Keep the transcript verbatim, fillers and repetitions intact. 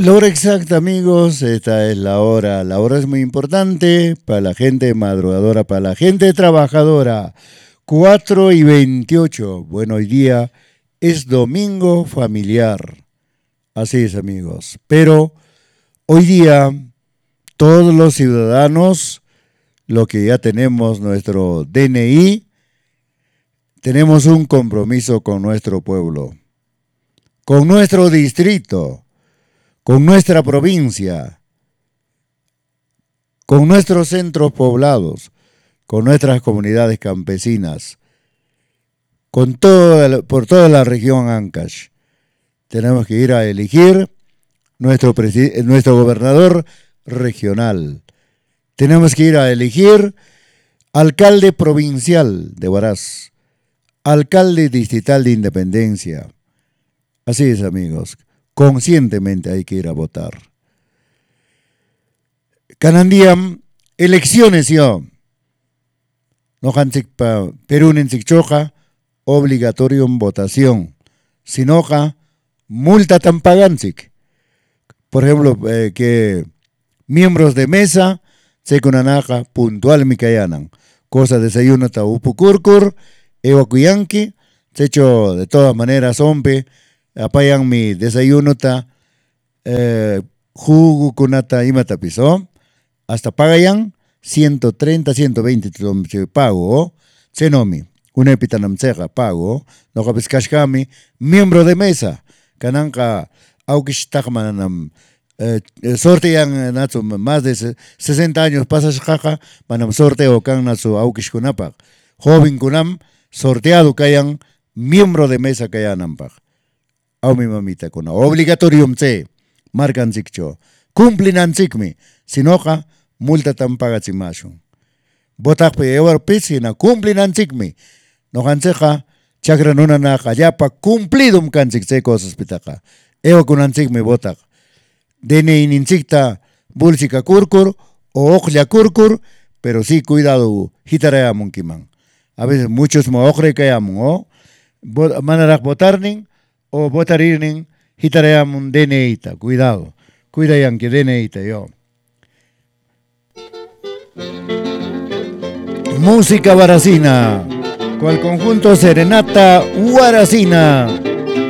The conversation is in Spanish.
La hora exacta, amigos, esta es la hora. La hora es muy importante para la gente madrugadora, para la gente trabajadora. cuatro y veintiocho. Bueno, hoy día es domingo familiar. Así es, amigos. Pero hoy día todos los ciudadanos, lo que ya tenemos nuestro D N I, tenemos un compromiso con nuestro pueblo, con nuestro distrito, con nuestra provincia, con nuestros centros poblados, con nuestras comunidades campesinas, con toda, por toda la región Ancash. Tenemos que ir a elegir nuestro, nuestro gobernador regional. Tenemos que ir a elegir alcalde provincial de Huaraz, alcalde distrital de Independencia. Así es, amigos. Conscientemente hay que ir a votar. Canandiam, elecciones yo. No hanzik pa Perú nenzik choja, obligatorio en votación. Sinoja, multa tan paganzik. Por ejemplo, eh, que miembros de mesa se conanaja puntual micayanan. Cosa desayuno ta upukurkur, evacuyanki, se hecho de todas maneras hombre, apayan mi desayuno ta eh, jugo kunata imata piso, hasta pagayan ciento treinta, ciento veinte pago, senomi, una epitanamceja pago, no capiscashkami, miembro de mesa, cananca aukishtagmanam. Eh, sortean nacho más de sesenta años pasas jaja manam sorteo kan nacho aukish kunapak joven kunam sorteado kayan miembro de mesa kayanampak au mi mamita kuna obligatorium se marcan sikcho cumplinan sikmi sinoja multa tan pagatsimashu botak pe ewar pisina cumplinan sikmi no hanseja chakra nuna na kayapa cumplidum kan sikse cosas pitaka ewa kunan sikmi botak Dene ininsikta bulsika kurkur o oklia kurkur, pero sí cuidado hitarayamun kiman. A veces muchos mo okre kayamun o manarak botarnin o botarirnin hitarayamun deneita, cuidado. Cuidayan que deneita yo. Música Huaracina, cual conjunto Serenata Huaracina.